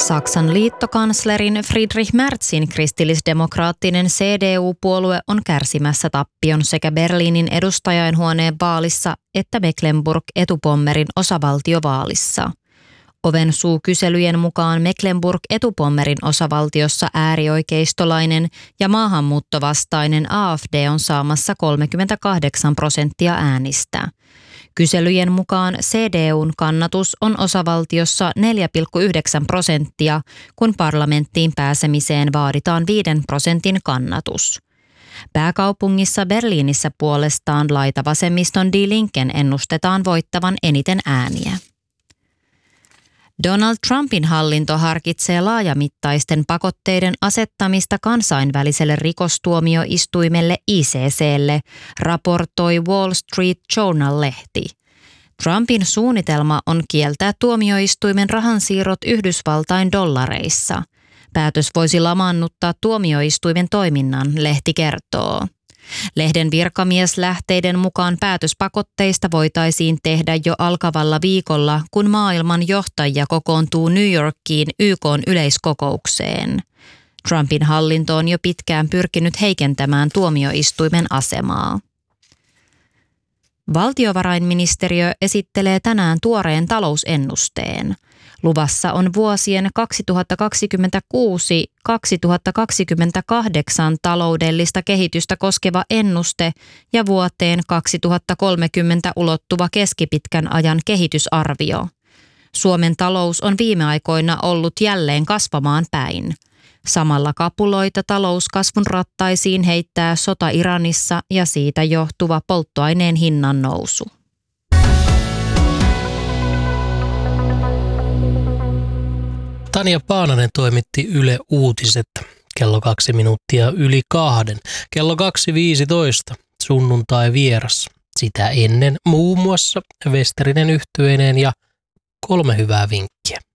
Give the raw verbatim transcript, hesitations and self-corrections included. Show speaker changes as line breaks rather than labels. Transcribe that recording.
Saksan liittokanslerin Friedrich Merzin kristillisdemokraattinen C D U-puolue on kärsimässä tappion sekä Berliinin edustajainhuoneen vaalissa että Mecklenburg-Etupommerin osavaltiovaalissa. Ovensuu-kyselyjen mukaan Mecklenburg-Etupommerin osavaltiossa äärioikeistolainen ja maahanmuuttovastainen A F D on saamassa kolmekymmentäkahdeksan prosenttia äänistä. Kyselyjen mukaan C D U:n kannatus on osavaltiossa neljä pilkku yhdeksän prosenttia, kun parlamenttiin pääsemiseen vaaditaan viiden prosentin kannatus. Pääkaupungissa Berliinissä puolestaan laitavasemmiston Die Linken ennustetaan voittavan eniten ääniä. Donald Trumpin hallinto harkitsee laajamittaisten pakotteiden asettamista kansainväliselle rikostuomioistuimelle I C C:lle, raportoi Wall Street Journal-lehti. Trumpin suunnitelma on kieltää tuomioistuimen rahansiirrot Yhdysvaltain dollareissa. Päätös voisi lamaannuttaa tuomioistuimen toiminnan, lehti kertoo. Lehden virkamieslähteiden mukaan päätös pakotteista voitaisiin tehdä jo alkavalla viikolla, kun maailman johtajia kokoontuu New Yorkiin Y K:n yleiskokoukseen. Trumpin hallinto on jo pitkään pyrkinyt heikentämään tuomioistuimen asemaa. Valtiovarainministeriö esittelee tänään tuoreen talousennusteen. Luvassa on vuosien kaksituhattakaksikymmentäkuusi kaksituhattakaksikymmentäkahdeksan taloudellista kehitystä koskeva ennuste ja vuoteen kaksituhattakolmekymmentä ulottuva keskipitkän ajan kehitysarvio. Suomen talous on viime aikoina ollut jälleen kasvamaan päin. Samalla kapuloita talouskasvun rattaisiin heittää sota Iranissa ja siitä johtuva polttoaineen hinnan nousu.
Tanja Paananen toimitti Yle Uutiset kello kaksi minuuttia yli kahden. Kello kaksi viisitoista sunnuntai vieras. Sitä ennen muun muassa Westerinen yhtyeineen ja kolme hyvää vinkkiä.